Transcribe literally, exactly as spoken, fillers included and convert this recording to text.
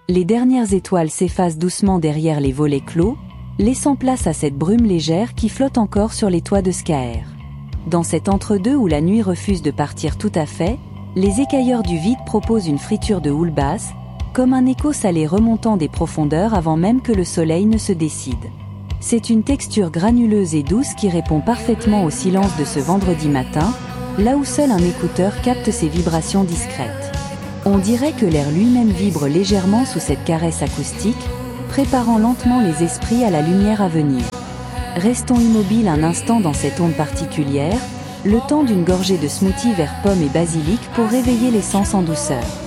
Les dernières étoiles s'effacent doucement derrière les volets clos, laissant place à cette brume légère qui flotte encore sur les toits de Skaer. Dans cet entre-deux où la nuit refuse de partir tout à fait, les écailleurs du vide proposent une friture de houle basse, comme un écho salé remontant des profondeurs avant même que le soleil ne se décide. C'est une texture granuleuse et douce qui répond parfaitement au silence de ce vendredi matin, là où seul un écouteur capte ces vibrations discrètes. On dirait que l'air lui-même vibre légèrement sous cette caresse acoustique, préparant lentement les esprits à la lumière à venir. Restons immobiles un instant dans cette onde particulière, le temps d'une gorgée de smoothie vert pomme et basilic pour réveiller les sens en douceur.